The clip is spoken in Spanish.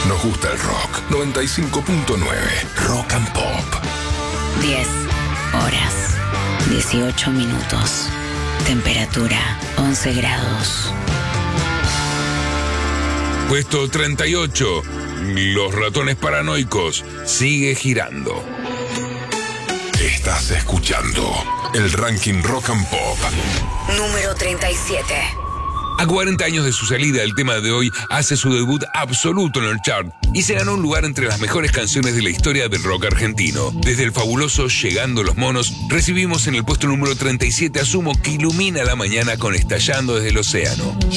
Nos gusta el rock. 95.9 Rock and Pop. 10 horas, 18 minutos. Temperatura 11 grados. Puesto 38. Los ratones paranoicos. Sigue girando. Estás escuchando el ranking Rock and Pop. Número 37. A 40 años de su salida, el tema de hoy hace su debut absoluto en el chart y se ganó un lugar entre las mejores canciones de la historia del rock argentino. Desde el fabuloso Llegando los Monos, recibimos en el puesto número 37 a Sumo, que ilumina la mañana con Estallando desde el Océano.